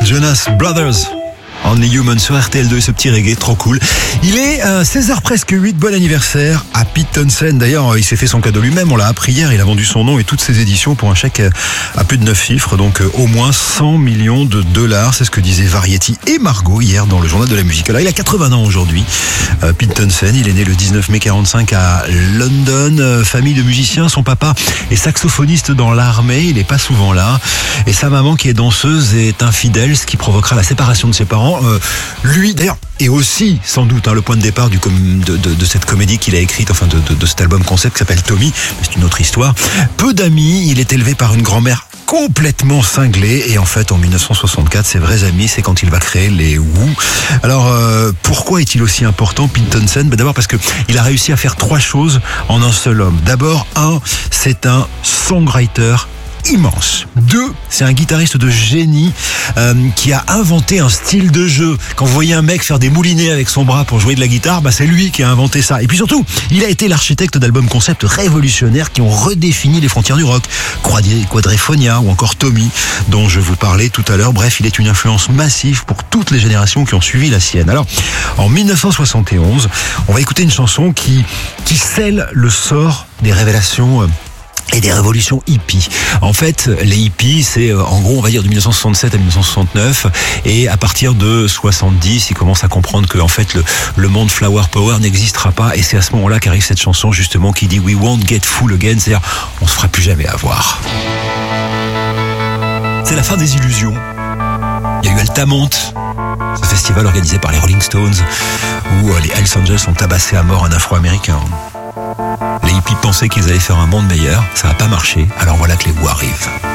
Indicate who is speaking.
Speaker 1: Jonas Brothers. Only Human sur RTL2, ce petit reggae, trop cool. Il est 16h presque 8, bon anniversaire à Pete Townshend. D'ailleurs, il s'est fait son cadeau lui-même, on l'a appris hier, il a vendu son nom et toutes ses éditions pour un chèque à plus de 9 chiffres, donc au moins 100 millions de dollars, c'est ce que disaient Variety et Margot hier dans le journal de la musique. Alors, il a 80 ans aujourd'hui, Pete Townshend, il est né le 19 mai 45 à London, famille de musiciens, son papa est saxophoniste dans l'armée, il est pas souvent là, et sa maman qui est danseuse est infidèle, ce qui provoquera la séparation de ses parents. Lui d'ailleurs est aussi sans doute le point de départ de cette comédie qu'il a écrite, enfin de cet album concept qui s'appelle Tommy, mais c'est une autre histoire. Peu d'amis, il est élevé par une grand-mère complètement cinglée et en fait en 1964 ses vrais amis c'est quand il va créer les Who. Alors pourquoi est-il aussi important Pete Townshend? D'abord parce que il a réussi à faire 3 choses en un seul homme. D'abord, c'est un songwriter immense. 2, c'est un guitariste de génie qui a inventé un style de jeu. Quand vous voyez un mec faire des moulinets avec son bras pour jouer de la guitare, c'est lui qui a inventé ça. Et puis surtout, il a été l'architecte d'albums concept révolutionnaires qui ont redéfini les frontières du rock. Quadriphonia ou encore Tommy, dont je vous parlais tout à l'heure. Bref, il est une influence massive pour toutes les générations qui ont suivi la sienne. Alors, en 1971, on va écouter une chanson qui scelle le sort des révélations et des révolutions hippies. En fait, les hippies, c'est en gros, on va dire de 1967 à 1969, et à partir de 70, ils commencent à comprendre que en fait le monde flower power n'existera pas, et c'est à ce moment-là qu'arrive cette chanson justement qui dit We won't get full again, c'est-à-dire on se fera plus jamais avoir. C'est la fin des illusions. Il y a eu Altamont, ce festival organisé par les Rolling Stones, où les Hells Angels ont tabassé à mort un Afro-Américain. Les hippies pensaient qu'ils allaient faire un monde meilleur, ça n'a pas marché, alors voilà que les Who arrivent.